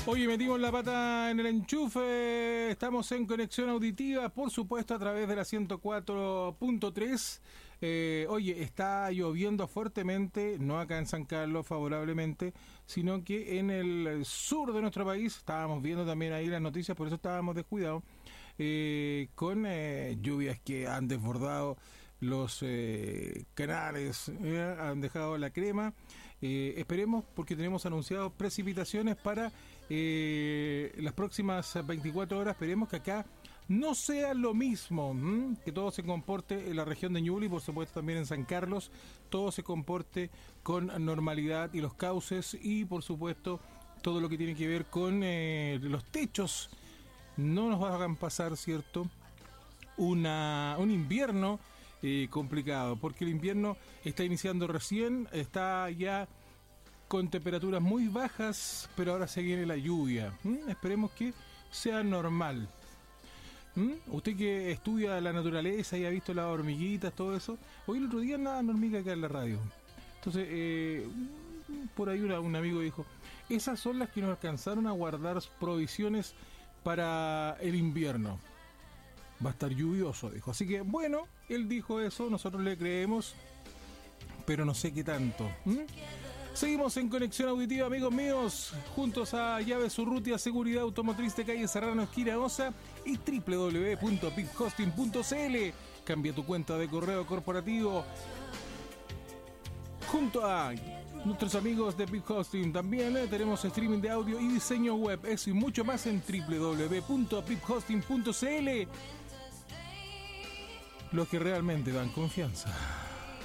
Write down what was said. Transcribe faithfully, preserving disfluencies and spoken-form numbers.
Oye, metimos la pata en el enchufe, estamos en conexión auditiva, por supuesto a través de la ciento cuatro punto tres. Eh, oye, está lloviendo fuertemente, no acá en San Carlos favorablemente, sino que en el sur de nuestro país, estábamos viendo también ahí las noticias, por eso estábamos descuidados, eh, con eh, lluvias que han desbordado los eh, canales, eh, han dejado la crema. Eh, esperemos, porque tenemos anunciados precipitaciones para eh, las próximas veinticuatro horas. Esperemos que acá no sea lo mismo, ¿m? que todo se comporte en la región de Ñuble y por supuesto también en San Carlos, todo se comporte con normalidad y los cauces y por supuesto todo lo que tiene que ver con eh, los techos no nos hagan pasar, ¿cierto?, una un invierno Eh, complicado, porque el invierno está iniciando recién, está ya con temperaturas muy bajas, pero ahora se viene la lluvia. ¿Mm? Esperemos que sea normal. ¿Mm? Usted que estudia la naturaleza y ha visto las hormiguitas, todo eso, hoy el otro día nada una hormiga acá en la radio. Entonces, eh, por ahí una, un amigo dijo, esas son las que nos alcanzaron a guardar provisiones para el invierno. Va a estar lluvioso, dijo. Así que, bueno, él dijo eso, nosotros le creemos, pero no sé qué tanto. ¿Mm? Seguimos en conexión auditiva, amigos míos, juntos a Llaves Urrutia, Seguridad Automotriz de calle Serrano, esquina Osa, y doble u doble u doble u punto pip hosting punto c l. Cambia tu cuenta de correo corporativo. Junto a nuestros amigos de Pip Hosting también eh, tenemos streaming de audio y diseño web. Eso y mucho más en doble u doble u doble u punto pip hosting punto c l. Los que realmente dan confianza.